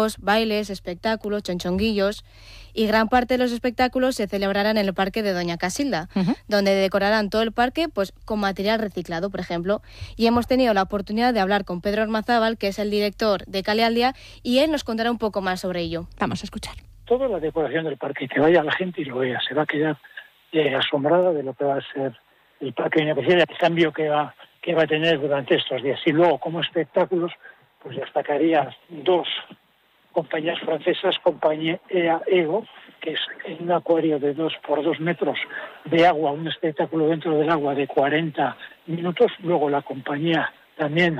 concursos, bailes, espectáculos, chonchonguillos, y gran parte de los espectáculos se celebrarán en el parque de Doña Casilda, donde decorarán todo el parque pues con material reciclado, por ejemplo. Y hemos tenido la oportunidad de hablar con Pedro Ormazábal, que es el director de Kalealdia, y él nos contará un poco más sobre ello. Vamos a escuchar. Toda la decoración del parque, que vaya la gente y lo vea, se va a quedar asombrada de lo que va a ser el parque de Doña Casilda, el cambio que va a tener durante estos días. Y luego, como espectáculos, pues destacaría dos compañías francesas, compañía EO, que es en un acuario de 2 por 2 metros de agua, un espectáculo dentro del agua de 40 minutos. Luego la compañía también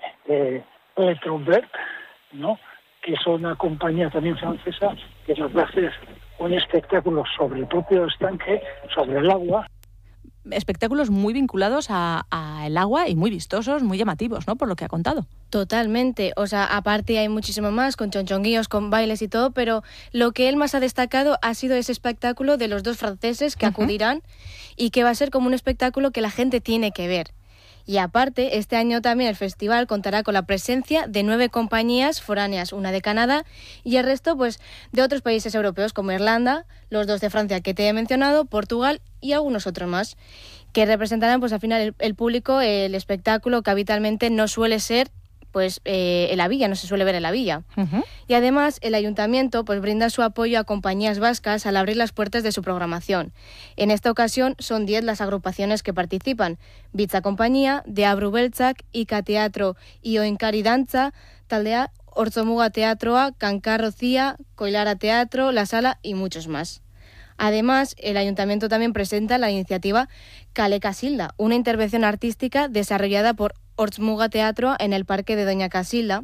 Electrobert, ¿no?, que es una compañía también francesa, que nos va a hacer un espectáculo sobre el propio estanque, sobre el agua. Espectáculos muy vinculados al agua y muy vistosos, muy llamativos, ¿no?, por lo que ha contado. Totalmente, o sea, aparte hay muchísimo más, con chonchonguillos, con bailes y todo, pero lo que él más ha destacado ha sido ese espectáculo de los dos franceses que acudirán y que va a ser como un espectáculo que la gente tiene que ver. Y aparte, este año también el festival contará con la presencia de 9 compañías foráneas, una de Canadá y el resto pues de otros países europeos como Irlanda, los 2 de Francia que te he mencionado, Portugal y algunos otros más, que representarán pues al final el público, el espectáculo que habitualmente no suele ser pues en la villa, no se suele ver en la villa. Y además el ayuntamiento pues brinda su apoyo a compañías vascas al abrir las puertas de su programación. En esta ocasión son 10 las agrupaciones que participan: Bitza Compañía, Deabru Beltzak, Ika Teatro y Oinkari Dantza, Taldea, Ortzomuga Teatroa, Kankarro Cía, Koilara Teatro, La Sala y muchos más. Además, el ayuntamiento también presenta la iniciativa Kale Casilda, una intervención artística desarrollada por Ortzmuga Teatro en el parque de Doña Casilda,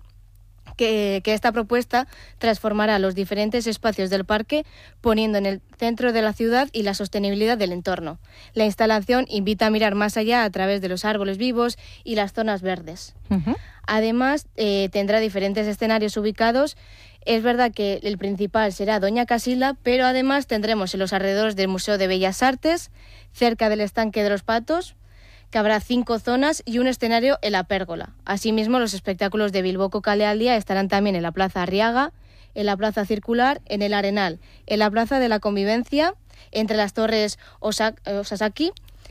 que esta propuesta transformará los diferentes espacios del parque poniendo en el centro de la ciudad y la sostenibilidad del entorno. La instalación invita a mirar más allá a través de los árboles vivos y las zonas verdes. Además, tendrá diferentes escenarios ubicados. Es verdad que el principal será Doña Casilda, pero además tendremos en los alrededores del Museo de Bellas Artes, cerca del estanque de los Patos, que habrá 5 zonas y un escenario en la Pérgola. Asimismo, los espectáculos de Bilboko Kalealdia estarán también en la Plaza Arriaga, en la Plaza Circular, en el Arenal, en la Plaza de la Convivencia, entre las torres Osasaki,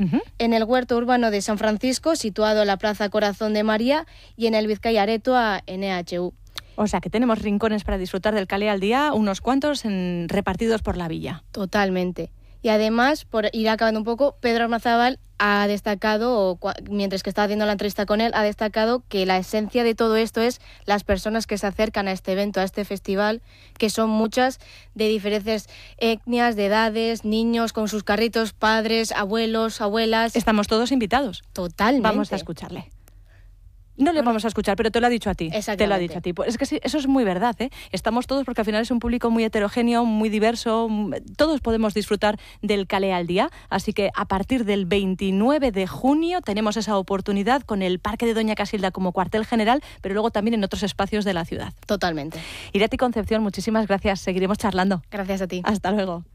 en el Huerto Urbano de San Francisco, situado en la Plaza Corazón de María, y en el Vizcaya Aretoa NHU. O sea, que tenemos rincones para disfrutar del Kalealdia, unos cuantos repartidos por la villa. Totalmente. Y además, por ir acabando un poco, Pedro Ormazábal ha destacado, mientras que estaba haciendo la entrevista con él, ha destacado que la esencia de todo esto es las personas que se acercan a este evento, a este festival, que son muchas, de diferentes etnias, de edades, niños con sus carritos, padres, abuelos, abuelas. Estamos todos invitados. Totalmente. Vamos a escucharle. No le vamos a escuchar, pero te lo ha dicho a ti. Te lo ha dicho a ti. Pues es que sí, eso es muy verdad, ¿eh? Estamos todos, porque al final es un público muy heterogéneo, muy diverso. Todos podemos disfrutar del Kalealdia. Así que a partir del 29 de junio tenemos esa oportunidad con el Parque de Doña Casilda como cuartel general, pero luego también en otros espacios de la ciudad. Totalmente. Irati Concepción, muchísimas gracias. Seguiremos charlando. Gracias a ti. Hasta luego.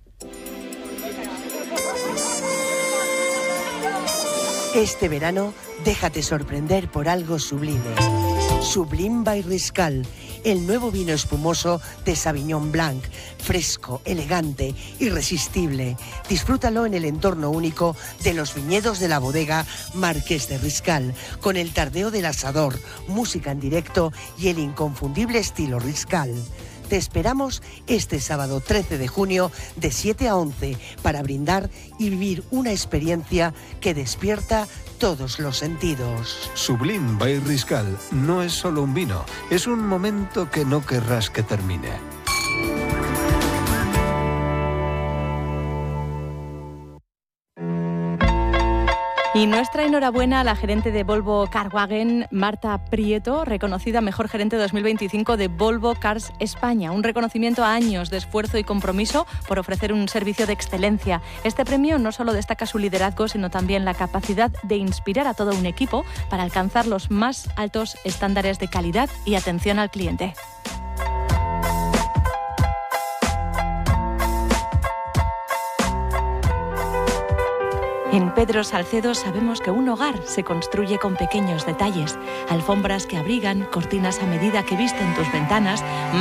Este verano, déjate sorprender por algo sublime. Sublime by Riscal, el nuevo vino espumoso de Sauvignon Blanc, fresco, elegante, irresistible. Disfrútalo en el entorno único de los viñedos de la bodega Marqués de Riscal, con el tardeo del asador, música en directo y el inconfundible estilo Riscal. Te esperamos este sábado 13 de junio de 7 a 11 para brindar y vivir una experiencia que despierta todos los sentidos. Sublime by Riscal no es solo un vino, es un momento que no querrás que termine. Y nuestra enhorabuena a la gerente de Volvo Carwagen, Marta Prieto, reconocida mejor gerente 2025 de Volvo Cars España. Un reconocimiento a años de esfuerzo y compromiso por ofrecer un servicio de excelencia. Este premio no solo destaca su liderazgo, sino también la capacidad de inspirar a todo un equipo para alcanzar los más altos estándares de calidad y atención al cliente. En Pedro Salcedo sabemos que un hogar se construye con pequeños detalles, alfombras que abrigan, cortinas a medida que visten tus ventanas,